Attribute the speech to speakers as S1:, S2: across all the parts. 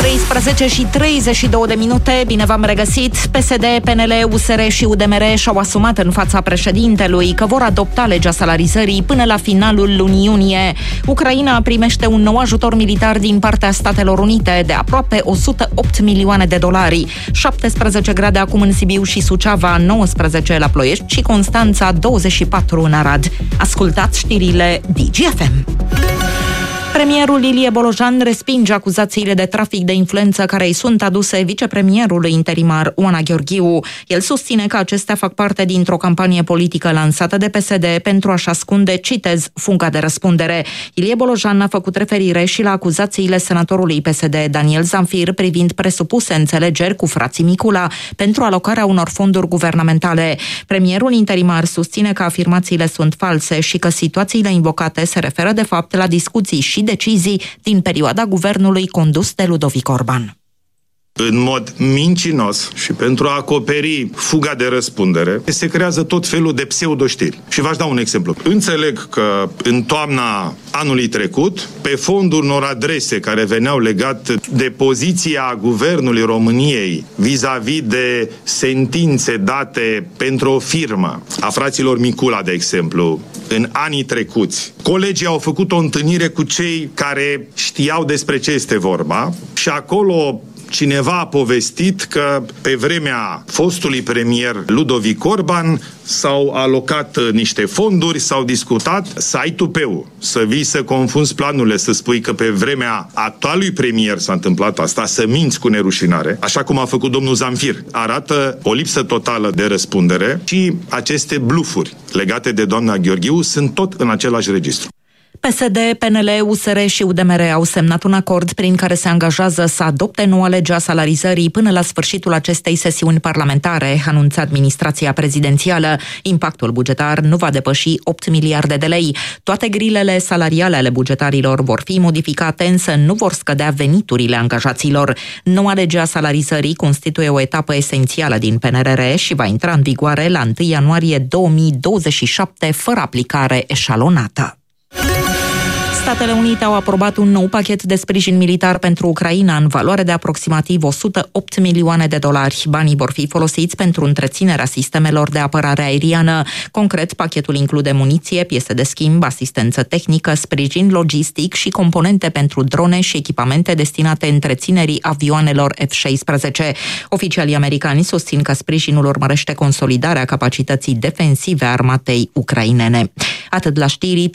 S1: 13:32, bine v-am regăsit. PSD, PNL, USR și UDMR și-au asumat în fața președintelui că vor adopta legea salarizării până la finalul lunii iunie. Ucraina primește un nou ajutor militar din partea Statelor Unite de aproape 108 milioane de dolari. 17 grade acum în Sibiu și Suceava, 19 la Ploiești și Constanța, 24 în Arad. Ascultați știrile DGFM. Premierul Ilie Bolojan respinge acuzațiile de trafic de influență care îi sunt aduse vicepremierului interimar Oana Gheorghiu. El susține că acestea fac parte dintr-o campanie politică lansată de PSD pentru a-și ascunde, citez, fuga de răspundere. Ilie Bolojan a făcut referire și la acuzațiile senatorului PSD Daniel Zamfir privind presupuse înțelegeri cu frații Micula pentru alocarea unor fonduri guvernamentale. Premierul interimar susține că afirmațiile sunt false și că situațiile invocate se referă de fapt la discuții și decizii din perioada guvernului condus de Ludovic Orban.
S2: În mod mincinos și pentru a acoperi fuga de răspundere, se creează tot felul de pseudoștiri. Și v-aș da un exemplu. Înțeleg că în toamna anului trecut, pe fondul unor adrese care veneau legat de poziția Guvernului României vis-a-vis de sentințe date pentru o firmă, a fraților Micula, de exemplu, în anii trecuți, colegii au făcut o întâlnire cu cei care știau despre ce este vorba și acolo cineva a povestit că pe vremea fostului premier Ludovic Orban s-au alocat niște fonduri, s-au discutat, să ai tupeu, să vii să confunzi planurile, să spui că pe vremea actualului premier s-a întâmplat asta, să minți cu nerușinare, așa cum a făcut domnul Zamfir. Arată o lipsă totală de răspundere și aceste blufuri legate de doamna Gheorghiu sunt tot în același registru.
S1: PSD, PNL, USR și UDMR au semnat un acord prin care se angajează să adopte noua lege a salarizării până la sfârșitul acestei sesiuni parlamentare, anunța administrația prezidențială. Impactul bugetar nu va depăși 8 miliarde de lei. Toate grilele salariale ale bugetarilor vor fi modificate, însă nu vor scădea veniturile angajaților. Noua lege a salarizării constituie o etapă esențială din PNRR și va intra în vigoare la 1 ianuarie 2027, fără aplicare eșalonată. Statele Unite au aprobat un nou pachet de sprijin militar pentru Ucraina în valoare de aproximativ 108 milioane de dolari. Banii vor fi folosiți pentru întreținerea sistemelor de apărare aeriană. Concret, pachetul include muniție, piese de schimb, asistență tehnică, sprijin logistic și componente pentru drone și echipamente destinate întreținerii avioanelor F-16. Oficialii americani susțin că sprijinul urmărește consolidarea capacității defensive a armatei ucrainene. Atât la știrii,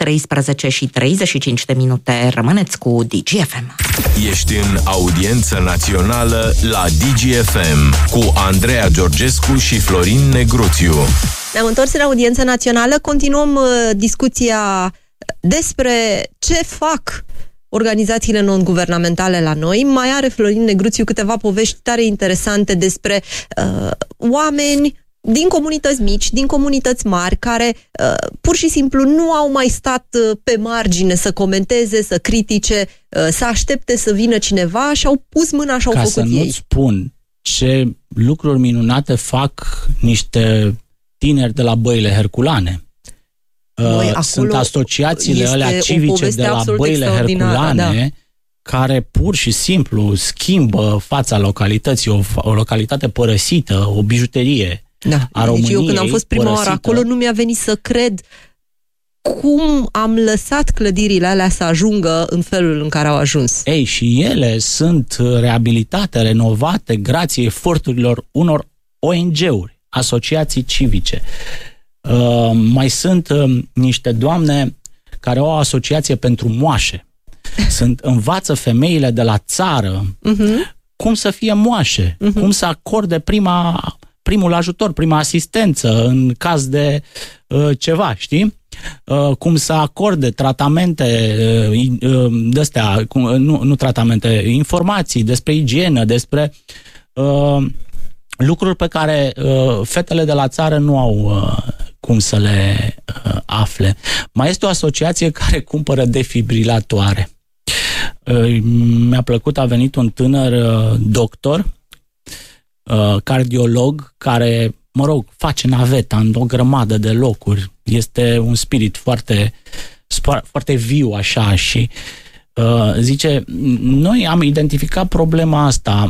S1: 13:35. Rămâneți cu DGFM.
S3: Ești în audiență națională la DGFM cu Andreea Georgescu și Florin Negruțiu.
S4: Ne-am întors în audiență națională, continuăm discuția despre ce fac organizațiile non-guvernamentale la noi. Mai are Florin Negruțiu câteva povești tare interesante despre oameni din comunități mici, din comunități mari, care pur și simplu nu au mai stat pe margine să comenteze, să critique, să aștepte să vină cineva și au pus mâna și au făcut ei.
S5: Ca să nu-ți spun ce lucruri minunate fac niște tineri de la Băile Herculane. Sunt asociațiile alea civice de la Băile Herculane, da, care pur și simplu schimbă fața localității, o localitate părăsită, o bijuterie. Da. A României,
S4: deci eu când am fost prima oară acolo nu mi-a venit să cred cum am lăsat clădirile alea să ajungă în felul în care au ajuns.
S5: Ei, și ele sunt reabilitate, renovate grație eforturilor unor ONG-uri, asociații civice. Mai sunt niște doamne care au o asociație pentru moașe. Învață femeile de la țară cum să fie moașe, cum să acorde primul ajutor, prima asistență în caz de ceva, știi? Cum să acorde tratamente de-astea, nu tratamente, informații despre igienă, despre lucruri pe care fetele de la țară nu au cum să le afle. Mai este o asociație care cumpără defibrilatoare. Mi-a plăcut, a venit un tânăr doctor, cardiolog, care, face naveta în o grămadă de locuri. Este un spirit foarte, foarte viu așa și Zice, noi am identificat problema asta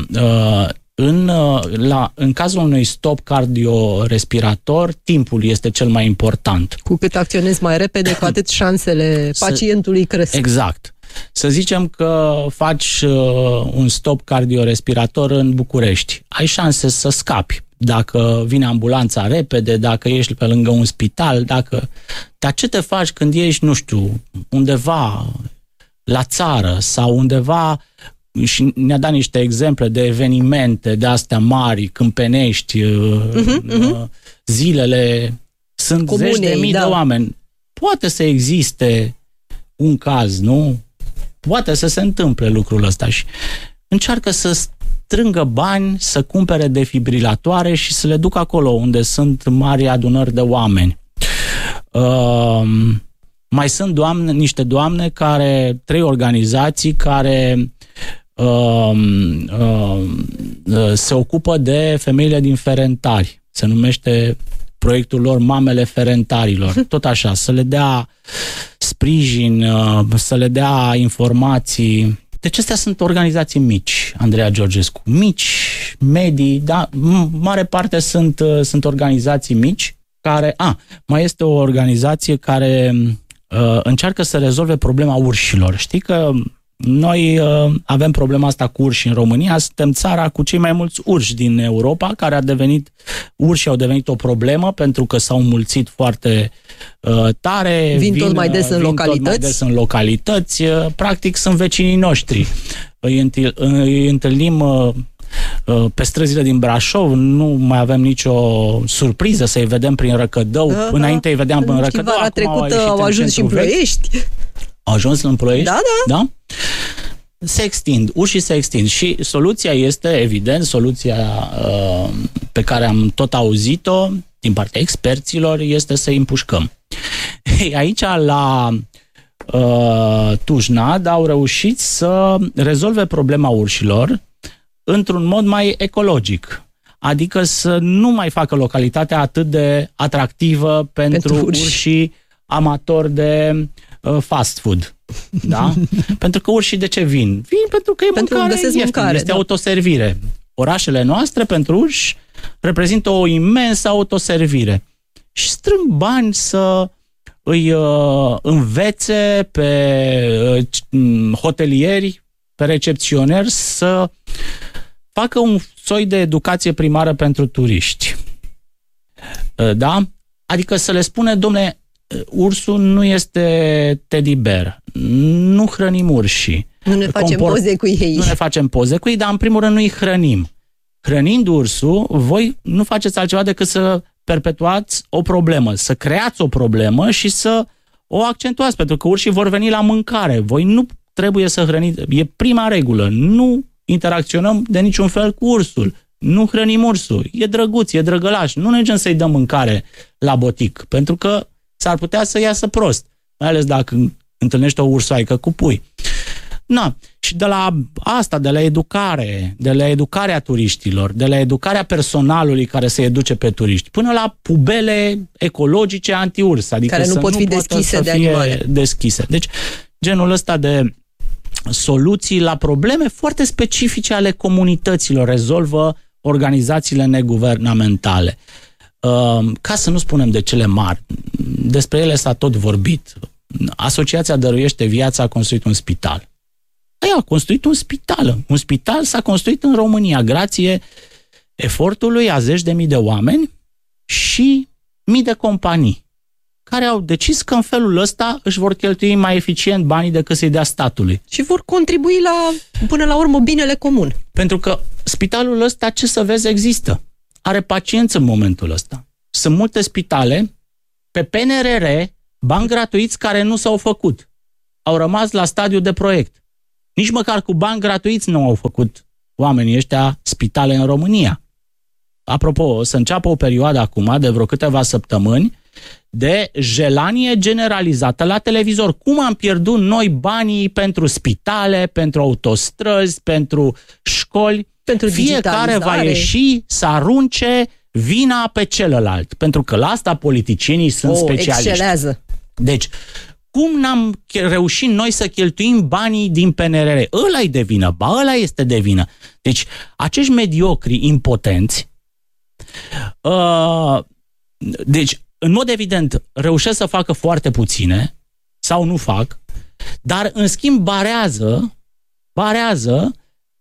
S5: în cazul unui stop cardiorespirator, timpul este cel mai important.
S4: Cu cât acționezi mai repede, cu atât șansele pacientului cresc.
S5: Exact. Să zicem că faci un stop cardiorespirator în București. Ai șanse să scapi. Dacă vine ambulanța repede, dacă ești pe lângă un spital, Dar ce te faci când ești, nu știu, undeva la țară sau undeva, și ne-a dat niște exemple de evenimente de astea mari, câmpenești, zilele, sunt comunei, zeci de mii de oameni. Poate să existe un caz, nu? Poate să se întâmple lucrul ăsta și încearcă să strângă bani, să cumpere defibrilatoare și să le ducă acolo unde sunt mari adunări de oameni. Mai sunt niște doamne 3 organizații care se ocupă de femeile din Ferentari. Se numește proiectul lor Mamele Ferentarilor. Tot așa, să le dea sprijin, să le dea informații. Deci astea sunt organizații mici, Andreea Georgescu. Mici, medii, da, mare parte sunt organizații mici care... mai este o organizație care încearcă să rezolve problema urșilor. Știi că noi avem problema asta cu urși în România, suntem țara cu cei mai mulți urși din Europa, urșii au devenit o problemă pentru că s-au înmulțit foarte tare.
S4: Vin tot mai des în
S5: localități. Practic sunt vecinii noștri. Îi întâlnim pe străzile din Brașov, nu mai avem nicio surpriză să-i vedem prin Răcădău. Înainte îi vedeam în Răcădău,
S4: vara trecută au ajuns și în Ploiești.
S5: Au ajuns în Ploiești?
S4: Da?
S5: Se extind, urșii se extind și soluția este, evident, soluția pe care am tot auzit-o din partea experților este să îi împușcăm. Aici, la Tujnad, au reușit să rezolve problema urșilor într-un mod mai ecologic. Adică să nu mai facă localitatea atât de atractivă pentru urșii amatori de fast food. Da? Pentru că urșii de ce vin? Vin pentru că mâncare ieftină, este autoservire. Orașele noastre pentru urși reprezintă o imensă autoservire. Și strâng bani să îi învețe pe hotelieri, pe recepționeri să facă un soi de educație primară pentru turiști. Da? Adică să le spune, dom'le, ursul nu este teddy bear. Nu hrănim urșii.
S4: Nu ne facem poze cu ei.
S5: Nu ne facem poze cu ei, dar în primul rând nu îi hrănim. Hrănind ursul, voi nu faceți altceva decât să perpetuați o problemă, să creați o problemă și să o accentuați, pentru că urșii vor veni la mâncare. Voi nu trebuie să hrăniți. E prima regulă. Nu interacționăm de niciun fel cu ursul. Nu hrănim ursul. E drăguț, e drăgălaș. Nu mergem să-i dăm mâncare la botic, pentru că s-ar putea să iasă prost, mai ales dacă întâlnești o ursoaică cu pui. Și de la asta, de la educarea turiștilor, de la educarea personalului care se educe pe turiști, până la pubele ecologice anti-urs, adică
S4: care nu pot fi deschise de animale.
S5: Deschise. Deci, genul ăsta de soluții la probleme foarte specifice ale comunităților rezolvă organizațiile neguvernamentale. Ca să nu spunem de cele mari, despre ele s-a tot vorbit. Asociația Dăruiește Viața a construit un spital. A construit un spital. Un spital s-a construit în România grație efortului a zeci de mii de oameni și mii de companii care au decis că în felul ăsta își vor cheltui mai eficient banii decât să-i dea statului.
S4: Și vor contribui până la urmă, binele comun.
S5: Pentru că spitalul ăsta, ce să vezi, există. Are pacienți în momentul ăsta. Sunt multe spitale pe PNRR, bani gratuiți care nu s-au făcut. Au rămas la stadiu de proiect. Nici măcar cu bani gratuiți nu au făcut oamenii ăștia spitale în România. Apropo, o să înceapă o perioadă acum, de vreo câteva săptămâni, de jelanie generalizată la televizor. Cum am pierdut noi banii pentru spitale, pentru autostrăzi, pentru școli?
S4: Pentru
S5: fiecare va ieși să arunce vina pe celălalt. Pentru că la asta politicienii sunt specialiști.
S4: Excelează.
S5: Deci, cum n-am reușit noi să cheltuim banii din PNRR? Ăla-i de vină, ăla este de vină. Deci, acești mediocri impotenți, deci, în mod evident, reușesc să facă foarte puține, sau nu fac, dar, în schimb, barează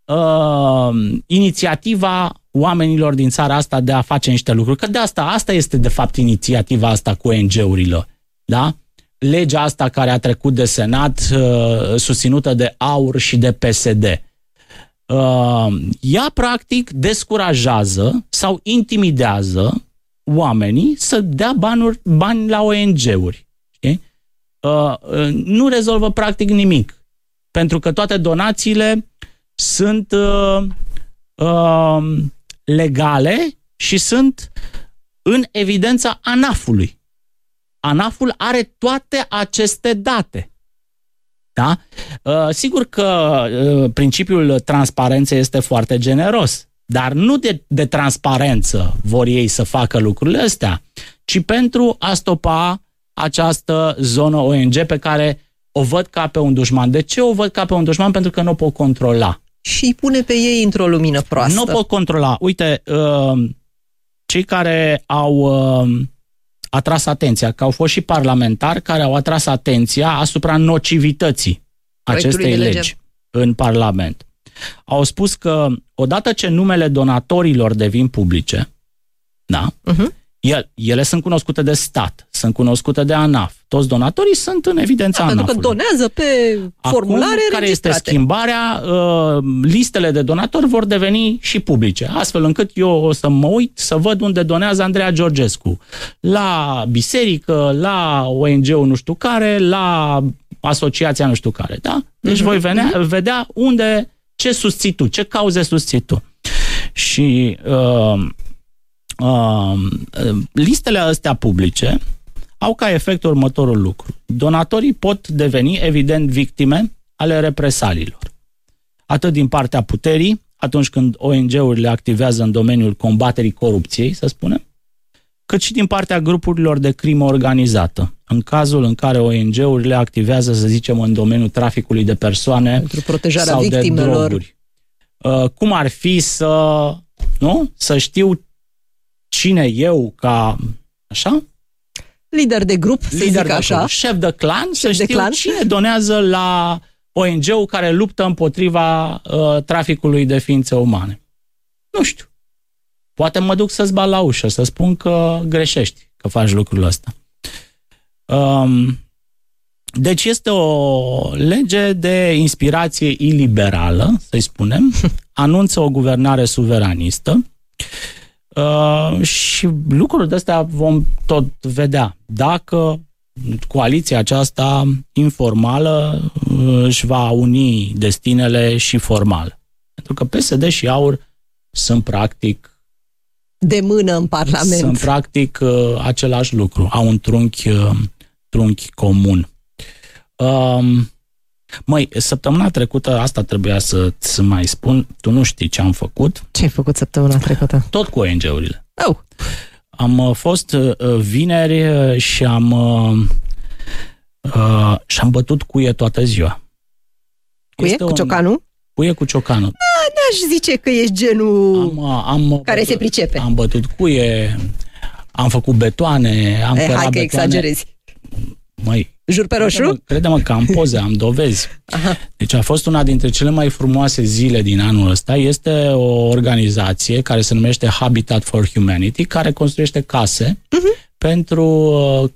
S5: inițiativa oamenilor din țara asta de a face niște lucruri. Că de asta este, de fapt, inițiativa asta cu ONG-urile, da? Legea asta care a trecut de Senat, susținută de AUR și de PSD. Ea, practic, descurajează sau intimidează oamenii să dea bani la ONG-uri. Știi? Nu rezolvă, practic, nimic. Pentru că toate donațiile sunt legale și sunt în evidența ANAF-ului. ANAF-ul are toate aceste date. Da? Sigur că principiul transparenței este foarte generos, dar nu de transparență vor ei să facă lucrurile astea, ci pentru a stopa această zonă ONG pe care o văd ca pe un dușman. De ce o văd ca pe un dușman? Pentru că nu o pot controla.
S4: Și îi pune pe ei într-o lumină proastă.
S5: Nu pot controla. Uite, cei care au atras atenția, că au fost și parlamentari care au atras atenția asupra nocivității acestei legi în Parlament. Au spus că odată ce numele donatorilor devin publice, da, ele sunt cunoscute de stat, sunt cunoscute de ANAF. Toți donatorii sunt în evidența ANAF-ului.
S4: Pentru că donează pe formulare
S5: Acum, care este schimbarea? Listele de donatori vor deveni și publice, astfel încât eu o să mă uit să văd unde donează Andreea Georgescu. La biserică, la ONG-ul nu știu care, la asociația nu știu care. Da? Deci voi vedea unde, ce susții tu, ce cauze susții tu. Și listele astea publice au ca efect următorul lucru. Donatorii pot deveni, evident, victime ale represaliilor. Atât din partea puterii, atunci când ONG-urile activează în domeniul combaterii corupției, să spunem, cât și din partea grupurilor de crimă organizată. În cazul în care ONG-urile activează, să zicem, în domeniul traficului de persoane pentru protejarea sau victimelor. De droguri. Cum ar fi să știu cine eu ca, așa?
S4: Lider de grup, să zic așa.
S5: Șef de clan, să știu cine donează la ONG-ul care luptă împotriva traficului de ființe umane. Nu știu. Poate mă duc să-ți bat la ușă, să spun că greșești, că faci lucrul ăsta. Deci este o lege de inspirație iliberală, să-i spunem, anunță o guvernare suveranistă, și lucrurile de astea vom tot vedea. Dacă coaliția aceasta informală își va uni destinele și formal. Pentru că PSD și AUR sunt practic
S4: de mână în Parlament.
S5: Sunt practic același lucru. Au un trunchi comun. Săptămâna trecută, asta trebuia să-ți mai spun, tu nu știi ce am făcut.
S4: Ce ai făcut săptămâna trecută?
S5: Tot cu ONG-urile.
S4: Oh.
S5: Am fost vineri și am bătut cuie toată ziua.
S4: Cuie? Cu ciocanul?
S5: Cuie cu ciocanul.
S4: N-aș zice că ești genul care se pricepe.
S5: Am bătut cuie, am făcut betoane, am cărat betoane.
S4: Hai că exagerezi. Jur pe roșu?
S5: Crede-mă că am poze, am dovezi. Aha. Deci a fost una dintre cele mai frumoase zile din anul ăsta. Este o organizație care se numește Habitat for Humanity, care construiește case pentru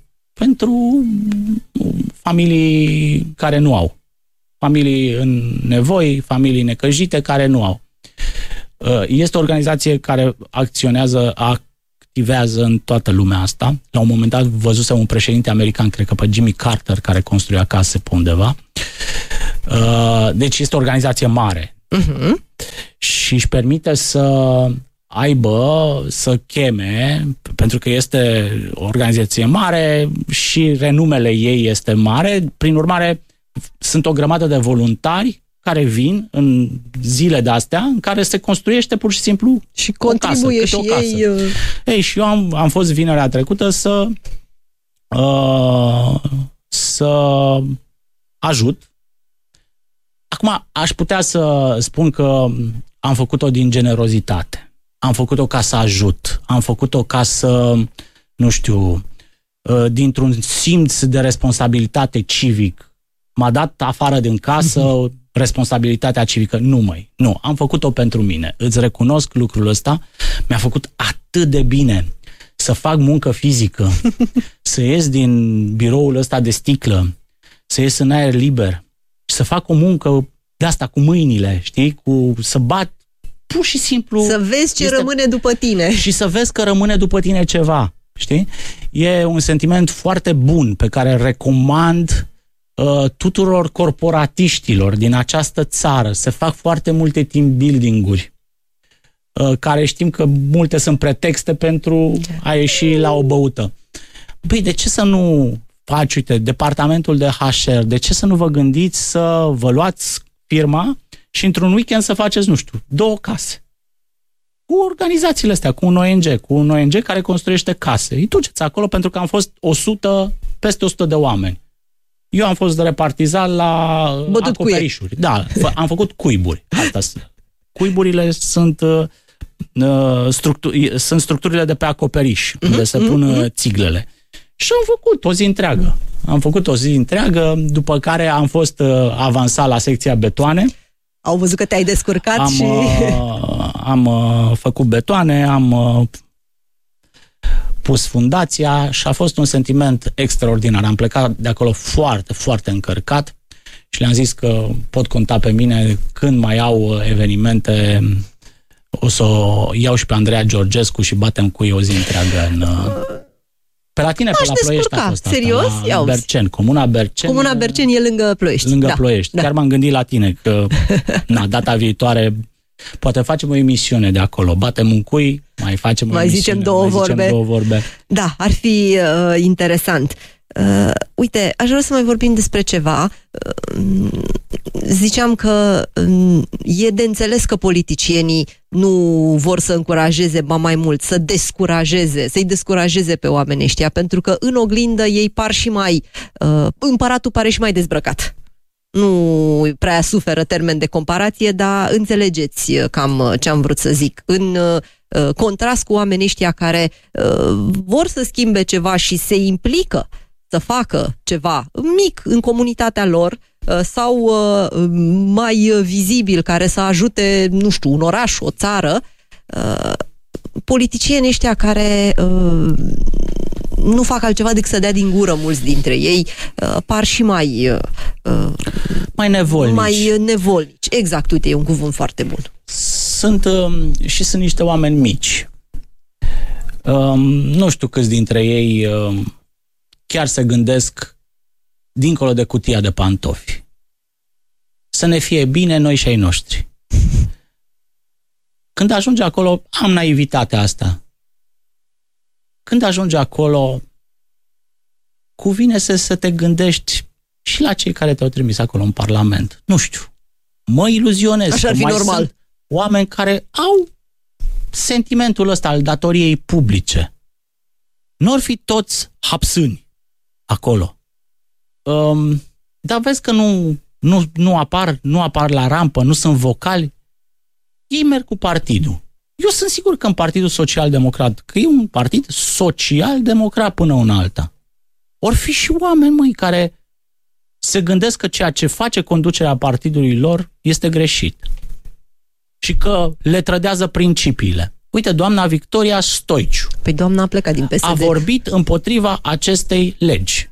S5: familii care nu au. Familii în nevoi, familii necăjite care nu au. Este o organizație care activează în toată lumea asta. La un moment dat văzusem un președinte american, cred că pe Jimmy Carter, care construia case pe undeva. Deci este o organizație mare. Și își permite să cheme, pentru că este o organizație mare și renumele ei este mare. Prin urmare, sunt o grămadă de voluntari care vin în zile de-astea în care se construiește pur și simplu
S4: și contribuie
S5: o casă,
S4: și
S5: ei. Și eu am fost vinerea trecută să să ajut. Acum, aș putea să spun că am făcut-o din generozitate. Am făcut-o ca să ajut. Am făcut-o ca să, nu știu, dintr-un simț de responsabilitate civic. M-a dat afară din casă responsabilitatea civică. Nu, am făcut-o pentru mine. Îți recunosc lucrul ăsta. Mi-a făcut atât de bine să fac muncă fizică, să ies din biroul ăsta de sticlă, să ies în aer liber și să fac o muncă de asta cu mâinile, știi? Să bat pur și simplu.
S4: Să vezi ce rămâne după tine.
S5: Și să vezi că rămâne după tine ceva, știi? E un sentiment foarte bun pe care îl recomand tuturor corporatiștilor din această țară. Se fac foarte multe team building-uri care știm că multe sunt pretexte pentru a ieși la o băută. Băi, de ce să nu faci, uite, departamentul de HR, de ce să nu vă gândiți să vă luați firma și într-un weekend să faceți, nu știu, 2 case. Cu organizațiile astea, cu un ONG care construiește case. Îi duceți acolo pentru că am fost peste 100 de oameni. Eu am fost repartizat la acoperișuri. Da, am făcut cuiburi. Cuiburile sunt structurile de pe acoperiș, unde se pun țiglele. Și am făcut o zi întreagă. După care am fost avansat la secția betoane.
S4: Au văzut că te-ai descurcat
S5: am făcut betoane, am pus fundația și a fost un sentiment extraordinar. Am plecat de acolo foarte, foarte încărcat și le-am zis că pot conta pe mine când mai au evenimente. O să o iau și pe Andreea Georgescu și batem cu ei o zi întreagă pe la tine, pe la Ploiești a fost asta.
S4: Serios?
S5: La Berceni, Comuna Berceni.
S4: Comuna Berceni e lângă Ploiești.
S5: Lângă Ploiești. Da. Chiar m-am gândit la tine că data viitoare poate facem o emisiune de acolo. Batem un cui, mai zicem două vorbe.
S4: Da, ar fi interesant. Uite, aș vrea să mai vorbim despre ceva. Ziceam că e de înțeles că politicienii nu vor să încurajeze, ba mai mult, să-i descurajeze pe oamenii ăștia, pentru că în oglindă ei par și mai... împăratul pare și mai dezbrăcat. Nu prea suferă termen de comparație, dar înțelegeți cam ce am vrut să zic. În contrast cu oamenii ăștia care vor să schimbe ceva și se implică să facă ceva mic în comunitatea lor sau mai vizibil, care să ajute, nu știu, un oraș, o țară, politicienii ăștia care nu fac altceva decât să dea din gură, mulți dintre ei par și mai nevolnici. Exact, uite, e un cuvânt foarte bun.
S5: Sunt niște oameni mici. Nu știu câți dintre ei chiar se gândesc dincolo de cutia de pantofi. Să ne fie bine noi și ai noștri. Când ajungi acolo, am naivitatea asta. Când ajungi acolo, cuvine să te gândești și la cei care te-au trimis acolo în Parlament. Nu știu. Mă iluzionez.
S4: Așa ar fi normal.
S5: Sunt oameni care au sentimentul ăsta al datoriei publice. Nu-or fi toți hapsâni acolo. Dar vezi că nu apar la rampă, nu sunt vocali. Ei merg cu partidul. Eu sunt sigur că în Partidul Social-Democrat, că e un partid social-democrat până una alta, or fi și oameni, măi, care se gândesc că ceea ce face conducerea partidului lor este greșit și că le trădează principiile. Uite, doamna Victoria Stoiciu.
S4: Păi doamna a plecat din PSD.
S5: A vorbit împotriva acestei legi.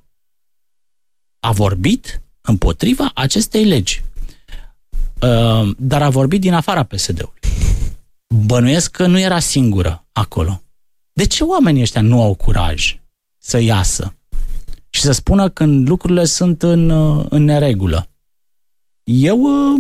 S5: Dar a vorbit din afara PSD-ului. Bănuiesc că nu era singură acolo. De ce oamenii ăștia nu au curaj să iasă și să spună când lucrurile sunt în neregulă? Eu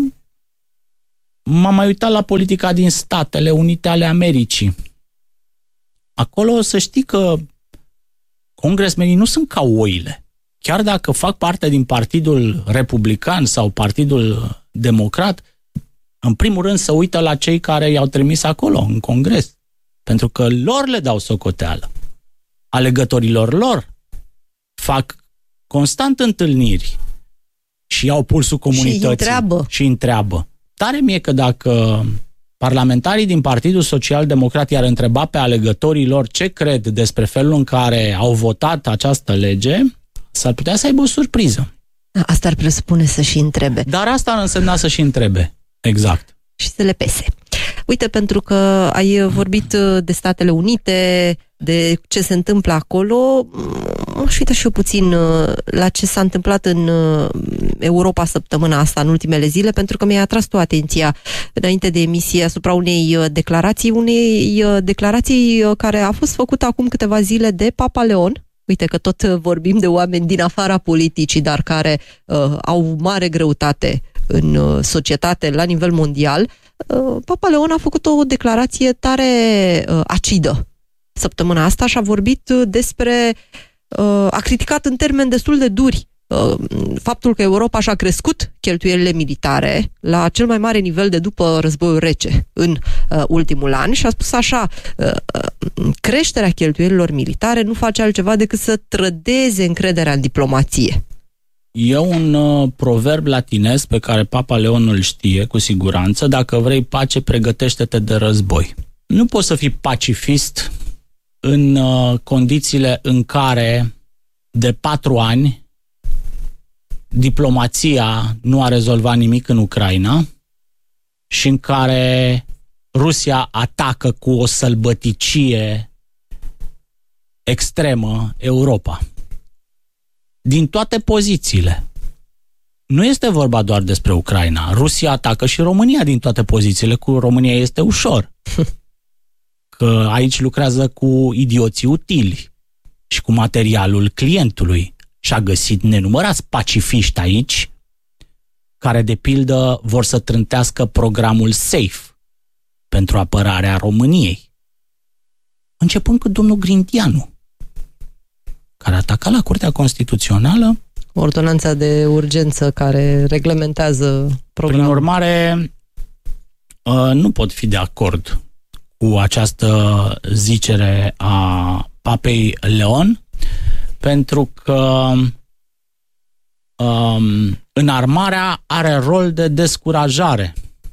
S5: m-am mai uitat la politica din Statele Unite ale Americii. Acolo să știi că congresmenii nu sunt ca oile. Chiar dacă fac parte din Partidul Republican sau Partidul Democrat, în primul rând să uită la cei care i-au trimis acolo, în Congres. Pentru că lor le dau socoteală. Alegătorilor lor fac constant întâlniri și iau pulsul comunității și întreabă. Tare mie că dacă parlamentarii din Partidul Social-Democrat i-ar întreba pe alegătorii lor ce cred despre felul în care au votat această lege, s-ar putea să aibă o surpriză.
S4: Asta ar presupune să și întrebe.
S5: Dar asta ar însemna să și întrebe. Exact.
S4: Și să le pese. Uite, pentru că ai vorbit de Statele Unite, de ce se întâmplă acolo, aș uita și eu puțin la ce s-a întâmplat în Europa săptămâna asta, în ultimele zile, pentru că mi-ai atras tu atenția înainte de emisie asupra unei declarații care a fost făcută acum câteva zile de Papa Leon. Uite că tot vorbim de oameni din afara politicii, dar care au mare greutate în societate la nivel mondial. Papa Leon a făcut o declarație tare acidă săptămâna asta și a vorbit despre, a criticat în termeni destul de duri faptul că Europa și-a crescut cheltuielile militare la cel mai mare nivel de după războiul rece în ultimul an și a spus așa: creșterea cheltuielilor militare nu face altceva decât să trădeze încrederea în diplomație.
S5: E un proverb latinesc pe care Papa Leon îl știe cu siguranță: dacă vrei pace, pregătește-te de război. Nu poți să fii pacifist în condițiile în care de 4 ani diplomația nu a rezolvat nimic în Ucraina și în care Rusia atacă cu o sălbăticie extremă Europa. Din toate pozițiile. Nu este vorba doar despre Ucraina. Rusia atacă și România din toate pozițiile. Cu România este ușor. Că aici lucrează cu idioții utili și cu materialul clientului. Și a găsit nenumărați pacifiști aici care, de pildă, vor să trântească programul SAFE pentru apărarea României. Începând cu domnul Grindeanu, care ataca la Curtea Constituțională
S4: ordonanța de urgență care reglementează programul.
S5: Prin urmare, nu pot fi de acord cu această zicere a Papei Leon, pentru că înarmarea are rol de descurajare.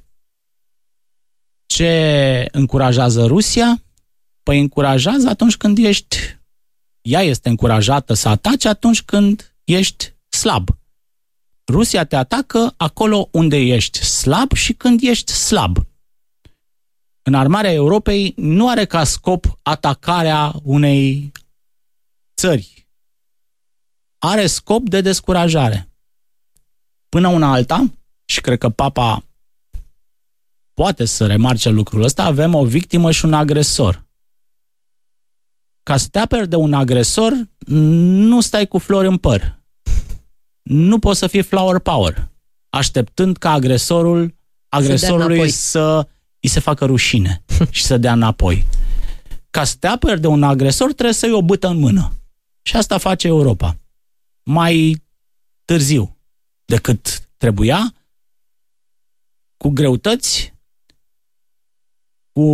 S5: Ce încurajează Rusia? Păi încurajează atunci când ea este încurajată să atace atunci când ești slab. Rusia te atacă acolo unde ești slab și când ești slab. Înarmarea Europei nu are ca scop atacarea unei țări. Are scop de descurajare. Până una alta, și cred că Papa poate să remarce lucrul ăsta, avem o victimă și un agresor. Ca să te aperi de un agresor, nu stai cu flori în păr. Nu poți să fii flower power, așteptând ca agresorului să îi se facă rușine și să dea înapoi. Ca să te aperi de un agresor, trebuie să iei o bâtă în mână. Și asta face Europa. Mai târziu decât trebuia, cu greutăți, cu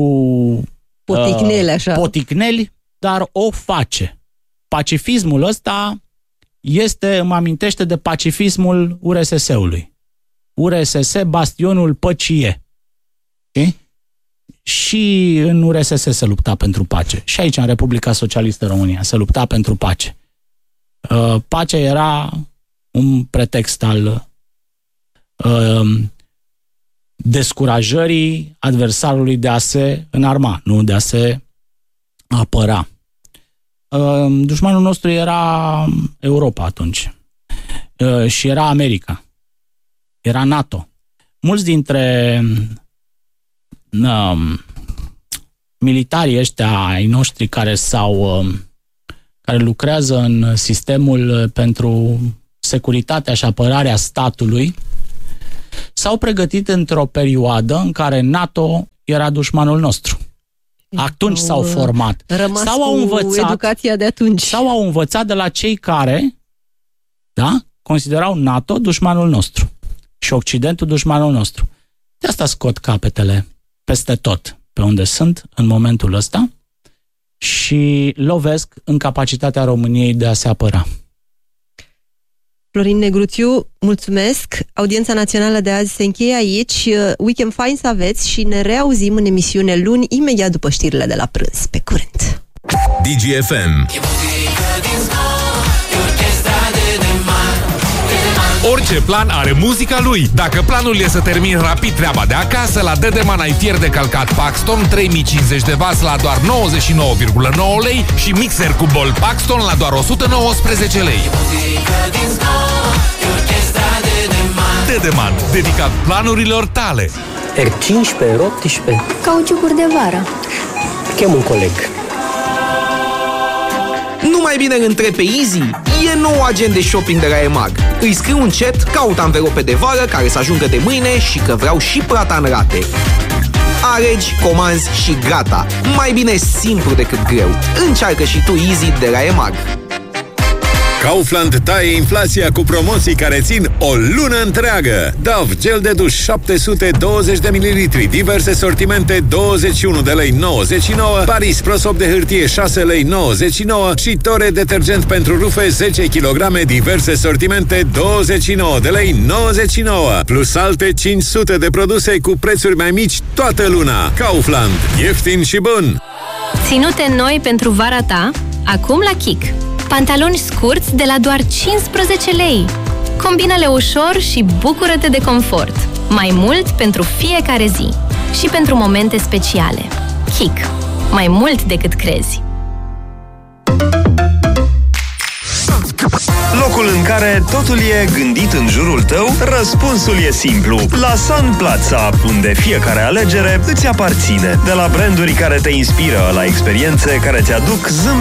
S5: poticneli, dar o face. Pacifismul ăsta îmi amintește de pacifismul URSS-ului. URSS, bastionul păcii e. Okay? Și în URSS se lupta pentru pace. Și aici, în Republica Socialistă România, se lupta pentru pace. Pacea era un pretext al descurajării adversarului de a se înarma, nu de a se apăra. Dușmanul nostru era Europa atunci. Și era America. Era NATO. Mulți dintre militarii ăștia ai noștri care lucrează în sistemul pentru securitatea și apărarea statului s-au pregătit într-o perioadă în care NATO era dușmanul nostru. Atunci s-au format. Sau au învățat
S4: educația de atunci.
S5: Sau au învățat de la cei care, considerau NATO dușmanul nostru și Occidentul dușmanul nostru. De asta scot capetele peste tot pe unde sunt în momentul ăsta și lovesc în capacitatea României de a se apăra.
S4: Florin Negruțiu, mulțumesc. Audiența națională de azi se încheie aici. Weekend fain să aveți și ne reauzim în emisiune luni, imediat după știrile de la prânz. Pe curând!
S3: DGFM.
S6: Orice plan are muzica lui. Dacă planul e să termini rapid treaba de acasă, la Dedeman ai fier de călcat Paxton 3050 de W la doar 99,9 lei și mixer cu bol Paxton la doar 119 lei. Dedeman, dedicat planurilor tale.
S7: R15, R18.
S8: Cauciucuri de vară.
S7: Chem un coleg.
S9: Nu mai bine îl întrebi pe Easy? E nou agent de shopping de la EMAG. Îi scriu un chat, caut anvelope de vară care să ajungă de mâine și că vreau și plata în rate. Alegi, comanzi și gata. Mai bine simplu decât greu. Încearcă și tu Easy de la EMAG.
S10: Kaufland taie inflația cu promoții care țin o lună întreagă. Dove gel de duș 720 de ml, diverse sortimente 21 de lei 99, Paris prosop de hârtie 6 lei 99 și Tore detergent pentru rufe 10 kg, diverse sortimente 29 de lei 99, plus alte 500 de produse cu prețuri mai mici toată luna. Kaufland, ieftin și bun!
S8: Ținute noi pentru vara ta, acum la Kik. Pantaloni scurți de la doar 15 lei. Combină-le ușor și bucură-te de confort. Mai mult pentru fiecare zi. Și pentru momente speciale. Kik. Mai mult decât crezi.
S11: Locul în care totul e gândit în jurul tău, răspunsul e simplu. La Sun Plaza, unde fiecare alegere îți aparține. De la branduri care te inspiră la experiențe care ți aduc zâmbet